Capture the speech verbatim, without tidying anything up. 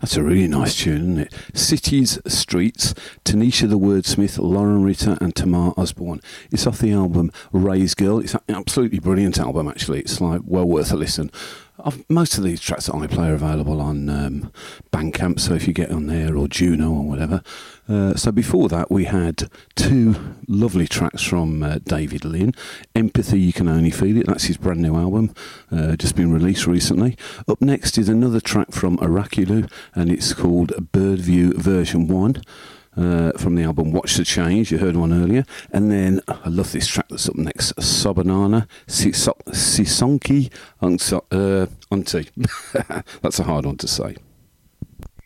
That's a really nice tune, isn't it? Cities, Streets, Tanisha the Wordsmith, Lauren Ritter and Tamar Osborne. It's off the album Ray's Girl. It's an absolutely brilliant album, actually. It's like well worth a listen. I've, most of these tracks that I play are available on um, Bandcamp, so if you get on there, or Juno or whatever. Uh, so before that, we had two lovely tracks from uh, David Lynn. Empathy, You Can Only Feel It. That's his brand new album, uh, just been released recently. Up next is another track from Oraculou, and it's called Birdview Version one. Uh, from the album Watch the Change, you heard one earlier. And then I love this track that's up next, Sobanana Sisonki Unti. That's a hard one to say.